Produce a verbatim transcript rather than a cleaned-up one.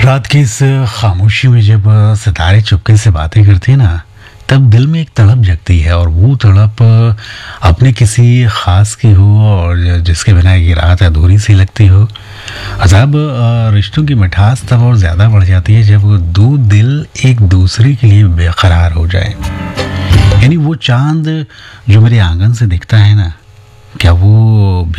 रात की इस खामोशी में जब सितारे चुपके से बातें करते हैं ना, तब दिल में एक तड़प जगती है और वो तड़प अपने किसी खास की हो और जिसके बिना ये रात अधूरी सी लगती हो। अजाब रिश्तों की मिठास तब और ज़्यादा बढ़ जाती है जब दो दिल एक दूसरे के लिए बेकरार हो जाए। यानी वो चांद जो मेरे आंगन से दिखता है ना, क्या वो